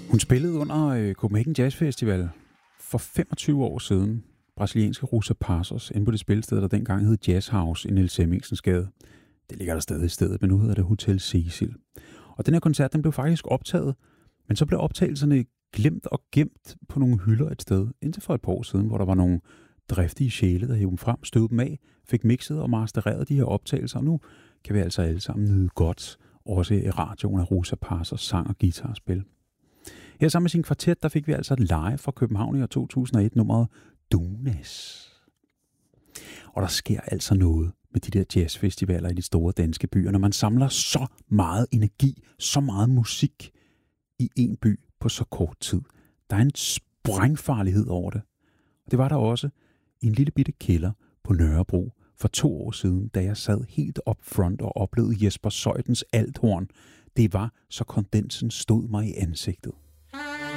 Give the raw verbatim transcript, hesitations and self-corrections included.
Hun spillede under øh, Copenhagen Jazz Festival for femogtyve år siden. Brasilianske Rosa Passos inde på det spilsted, der dengang hed Jazz House i Niels Hemmingsens Gade. Det ligger der stadig i stedet, men nu hedder det Hotel Cecil. Og den her koncert, den blev faktisk optaget, men så blev optagelserne glemt og gemt på nogle hylder et sted, indtil for et par år siden, hvor der var nogle driftige sjæle, der hævde dem frem, støvede dem af, fik mixet og mastereret de her optagelser, og nu kan vi altså alle sammen nyde godt, også i radioen af Rosa Passos sang og guitarspil. Her sammen med sin kvartet, der fik vi altså live fra København i år to tusind og et, nummeret Dunas. Og der sker altså noget med de der jazzfestivaler i de store danske byer, når man samler så meget energi, så meget musik i en by på så kort tid. Der er en sprængfarlighed over det. Og det var der også i en lille bitte kælder på Nørrebro for to år siden, da jeg sad helt up front og oplevede Jesper Zeutens althorn. Det var, så kondensen stod mig i ansigtet.